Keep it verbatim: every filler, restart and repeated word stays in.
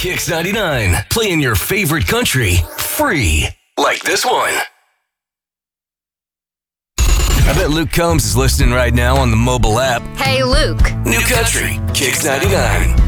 Kix ninety-nine, playing your favorite country free. Like this one. I bet Luke Combs is listening right now on the mobile app. Hey, Luke. New country, Kix ninety-nine.